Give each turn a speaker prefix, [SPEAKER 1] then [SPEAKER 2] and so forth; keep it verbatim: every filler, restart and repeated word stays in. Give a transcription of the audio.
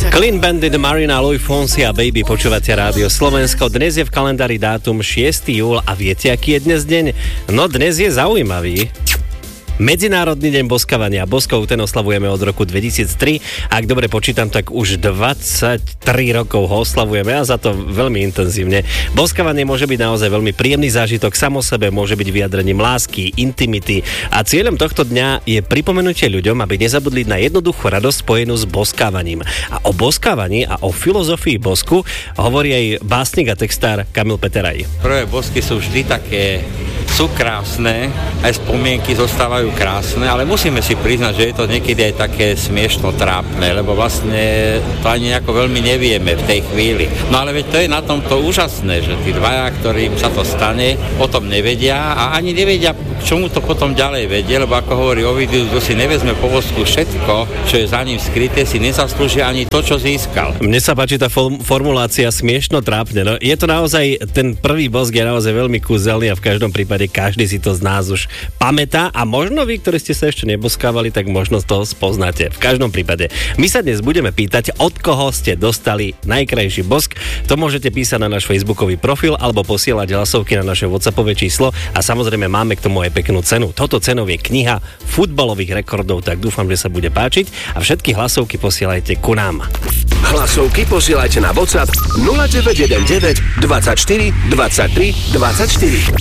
[SPEAKER 1] Clean Bandit, Marina, Louis Fonsi a Baby, počúvate Rádio Slovensko. Dnes je v kalendári dátum šiesteho júla a viete, aký je dnes deň? No dnes je zaujímavý. Medzinárodný deň boskavania. Boskov ten oslavujeme od roku dvetisíctri. Ak dobre počítam, tak už dvadsaťtri rokov ho oslavujeme a za to veľmi intenzívne. Boskavanie môže byť naozaj veľmi príjemný zážitok samo sebe, môže byť vyjadrením lásky, intimity a cieľom tohto dňa je pripomenutie ľuďom, aby nezabudli na jednoduchú radosť spojenú s boskávaním. A o boskávaní a o filozofii bosku hovorí aj básnik a textár Kamil Peteraj.
[SPEAKER 2] Prvé bosky sú vždy také, sú krásne, aj spomienky zostávajú krásne, ale musíme si priznať, že je to niekedy aj také smiešno trápne, lebo vlastne to ani nejako veľmi nevieme v tej chvíli. No ale veď to je na tomto úžasné, že tí dvaja, ktorým sa to stane, o tom nevedia a ani nevedia, k čomu to potom ďalej vedie, lebo ako hovorí Ovidius, kto si nevezme po vosku všetko, čo je za ním skryté, si nezaslúži ani to, čo získal.
[SPEAKER 1] Mne sa páči tá form- formulácia smiešno trápne. No, je to naozaj, ten prvý bosk je naozaj veľmi kúzelný a v každom prípade každý si to z nás už pamätá a možno vy, ktorí ste sa ešte neboskávali, tak možno to spoznáte. V každom prípade. My sa dnes budeme pýtať, od koho ste dostali najkrajší bosk. To môžete písať na náš facebookový profil alebo posielať hlasovky na naše WhatsAppové číslo a samozrejme máme k tomu aj peknú cenu. Toto cenou je kniha futbalových rekordov, tak dúfam, že sa bude páčiť a všetky hlasovky posielajte ku nám.
[SPEAKER 3] Hlasovky posielajte na WhatsApp nula deväť jeden deväť dvadsaťštyri dvadsaťtri dvadsaťštyri.